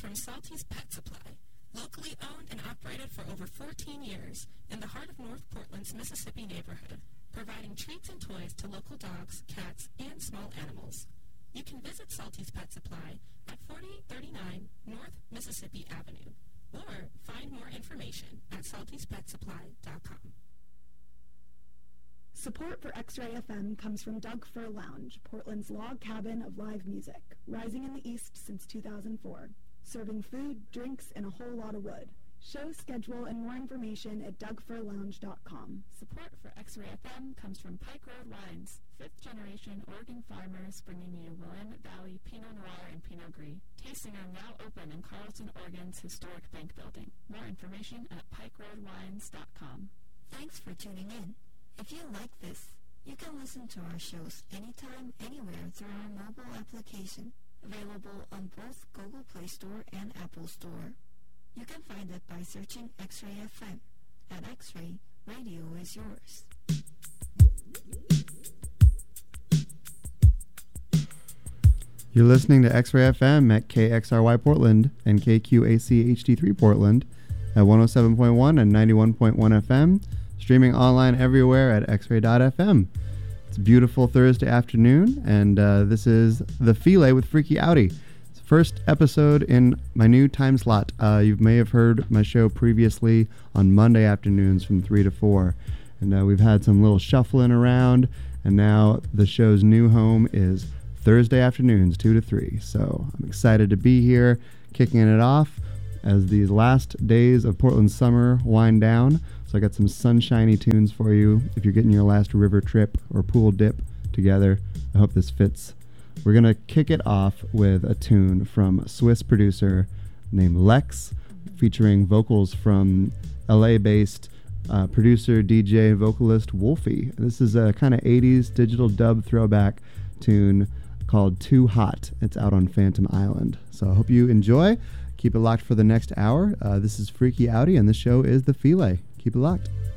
from Salty's Pet Supply, locally owned and operated for over 14 years in the heart of North Portland's Mississippi neighborhood, providing treats and toys to local dogs, cats, and small animals. You can visit Salty's Pet Supply at 4839 North Mississippi Avenue, or find more information at saltyspetsupply.com. Support for X-Ray FM comes from Doug Fir Lounge, Portland's log cabin of live music, rising in the East since 2004, serving food, drinks, and a whole lot of wood. Show schedule and more information at dougfirlounge.com. Support for X-Ray FM comes from Pike Road Wines, fifth-generation Oregon farmers bringing you Willamette Valley Pinot Noir and Pinot Gris. Tasting are now open in Carlton, Oregon's historic bank building. More information at pikeroadwines.com. Thanks for tuning in. If you like this, you can listen to our shows anytime, anywhere through our mobile application, available on both Google Play Store and Apple Store. You can find it by searching X-Ray FM. At X-Ray, radio is yours. You're listening to X-Ray FM at KXRY Portland and KQAC HD3 Portland at 107.1 and 91.1 FM, streaming online everywhere at xray.fm. It's a beautiful Thursday afternoon, and this is The Filet with Freaky Outie. It's the first episode in my new time slot. You may have heard my show previously on Monday afternoons from 3 to 4, and we've had some little shuffling around, and now the show's new home is Thursday afternoons, 2 to 3. So I'm excited to be here, kicking it off as these last days of Portland's summer wind down. So I got some sunshiny tunes for you if you're getting your last river trip or pool dip together. I hope this fits. We're going to kick it off with a tune from a Swiss producer named Lex, featuring vocals from LA-based producer, DJ, vocalist Wolfie. This is a kind of 80s digital dub throwback tune called Too Hot. It's out on Phantom Island. So I hope you enjoy. Keep it locked for the next hour. This is Freaky Outie, and the show is The Filet. Keep it locked.